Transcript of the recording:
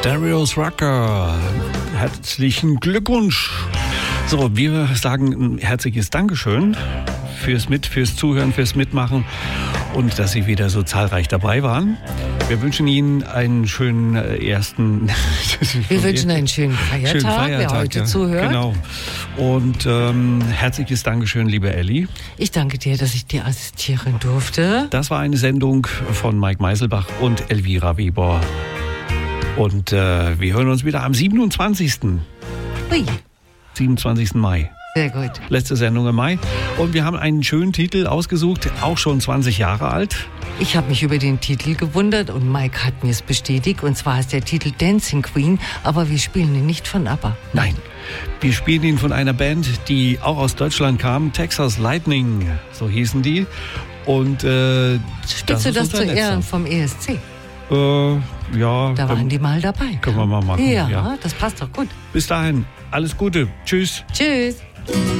Darius Rucker. Herzlichen Glückwunsch. So, wir sagen ein herzliches Dankeschön fürs Zuhören, fürs Mitmachen und dass Sie wieder so zahlreich dabei waren. Wir wünschen Ihnen einen schönen ersten... Wir wünschen einen schönen Feiertag, wer heute zuhört. Genau. Und herzliches Dankeschön, liebe Elli. Ich danke dir, dass ich dir assistieren durfte. Das war eine Sendung von Mike Meiselbach und Elvira Weber. Und wir hören uns wieder am 27. Ui. 27. Mai. Sehr gut. Letzte Sendung im Mai. Und wir haben einen schönen Titel ausgesucht, auch schon 20 Jahre alt. Ich habe mich über den Titel gewundert und Mike hat mir es bestätigt. Und zwar ist der Titel Dancing Queen, aber wir spielen ihn nicht von ABBA. Nein, wir spielen ihn von einer Band, die auch aus Deutschland kam, Texas Lightning, so hießen die. Und spielst du das zu Ehren vom ESC? Ja. Da waren die mal dabei. Können wir mal machen. Ja, das passt doch gut. Bis dahin, alles Gute. Tschüss. Tschüss.